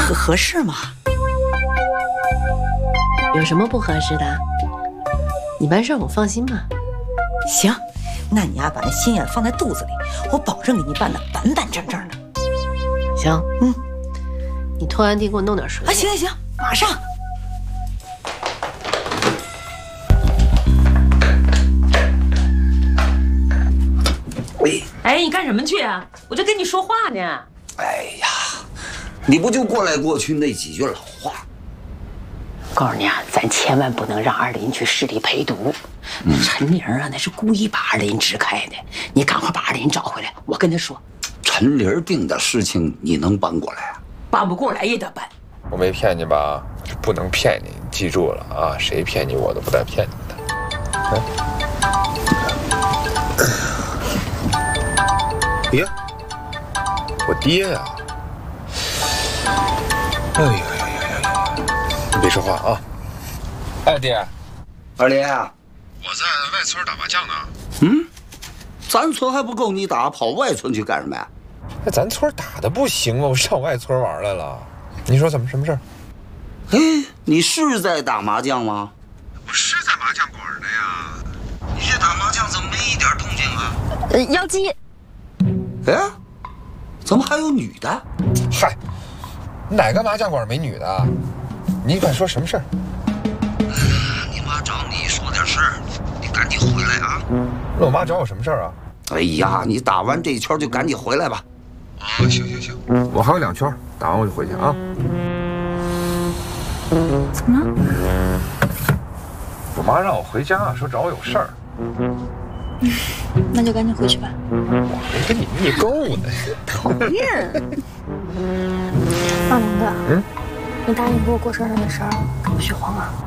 合适吗？ 有什么不合适的？你办事我放心嘛。 行，那你把那心眼放在肚子里，我保证给你办得板板正正的。 行，你拖完地给我弄点水。 行，马上。 哎，你干什么去啊？我就跟你说话呢。 哎呀，你不就过来过去那几句老话？ 告诉你啊，咱千万不能让二林去市里陪读。陈玲啊，那是故意把二林支开的。你赶快把二林找回来，我跟他说。 陈玲病的事情你能搬过来啊？ 搬不过来也得搬。 我没骗你吧？就不能骗你，记住了啊！谁骗你，我都不带骗你的。爹，我爹呀！哎呀，你别说话啊！哎，爹， 二林啊， 我在外村打麻将呢。 咱村还不够你打，跑外村去干什么呀？ 那咱村打的不行啊，我上外村玩来了。你说什么事儿？ 哎，你是在打麻将吗？ 我是在麻将馆呢呀。你这打麻将怎么没一点动静啊？ 妖姬。 哎，怎么还有女的？ 嗨，哪个麻将馆没女的？你敢说什么事儿？ 你妈找你说点事儿，你赶紧回来啊！ 那我妈找我什么事儿啊？ 哎呀，你打完这一圈就赶紧回来吧。 啊，行，我还有2圈，打完我就回去啊。 怎么了？ 我妈让我回家，说找我有事儿。 那就赶紧回去吧。 我还跟你密购呢， 讨厌。二林子，你答应给我过生日那事儿，可不许慌啊。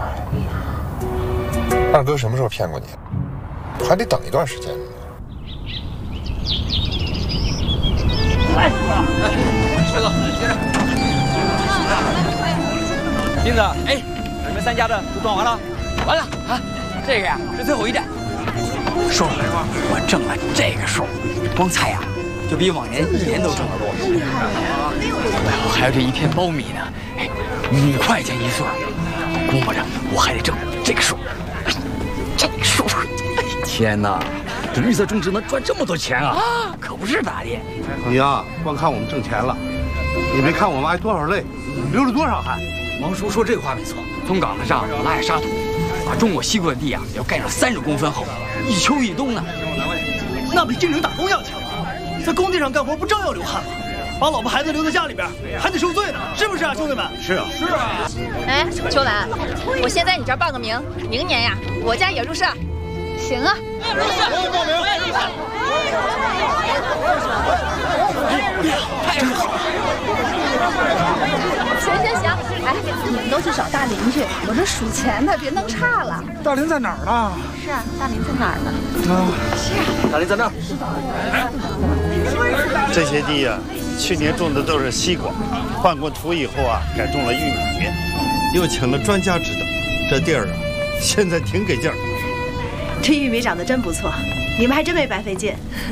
二哥什么时候骗过你？还得等一段时间呢。 来，帅哥，接着。斌子，哎，你们3家的都装完了？完了啊，这个呀是最后一站。叔，我挣了这个数，光菜呀就比往年1年都挣得多。我还有这1片苞米呢，哎，5块钱1穗，估摸着我还得挣这个数。这个数，天哪！这绿色种植能赚这么多钱啊！可不是咋的。 你呀，光看我们挣钱了，你没看我们挨多少累，流了多少汗。 王叔说这话没错，从岗子上拉下沙土，把中国西关地啊要盖上30公分厚，1秋1冬呢。 那比京城打工要强啊！在工地上干活不照样流汗吗？把老婆孩子留在家里边，还得受罪呢，是不是啊，兄弟们？ 是啊， 是啊。 哎，秋兰，我先在你这儿报个名，明年呀，我家也入社。行啊， 我也报名，我也入社。 真好。行，哎，你们都去找大林去，我这数钱呢，别弄差了。 大林在哪儿呢？ 是啊，大林在哪儿呢？ 是啊，大林在那儿。 这些地呀，去年种的都是西瓜，换过土以后啊，改种了玉米，又请了专家指导，这地儿啊，现在挺给劲儿。 这玉米长得真不错，你们还真没白费劲。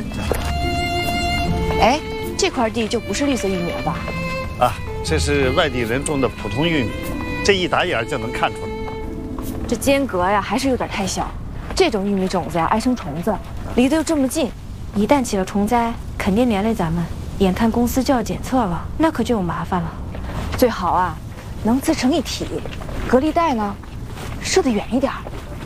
哎，这块地就不是绿色玉米了吧？ 啊，这是外地人种的普通玉米，这一打眼就能看出来。 这间隔呀，还是有点太小。这种玉米种子呀，爱生虫子，离得又这么近，一旦起了虫灾，肯定连累咱们。眼看公司就要检测了，那可就有麻烦了。最好啊，能自成一体。隔离带呢，设得远一点。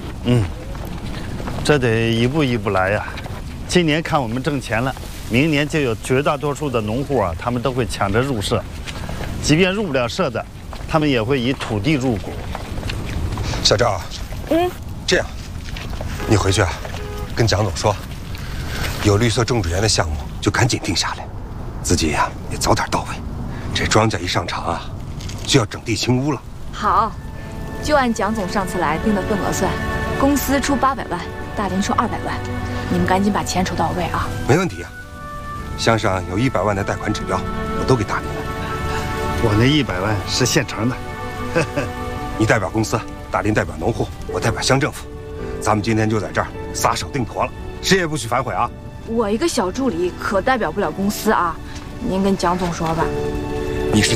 这得一步一步来呀。今年看我们挣钱了，明年就有绝大多数的农户啊，他们都会抢着入社。即便入不了社的，他们也会以土地入股。 小赵，这样，你回去啊，跟蒋总说，有绿色种植园的项目就赶紧定下来，自己呀也早点到位。这庄稼一上场啊，就要整地清污了。 好，就按蒋总上次来定的份额算，公司出800万，大林出200万，你们赶紧把钱筹到位啊！ 没问题啊，乡上有100万的贷款指标，我都给大林了。 我那100万是现成的。 你代表公司，大林代表农户，我代表乡政府，咱们今天就在这儿撒手定妥了，谁也不许反悔啊！ 我一个小助理可代表不了公司啊，您跟蒋总说吧。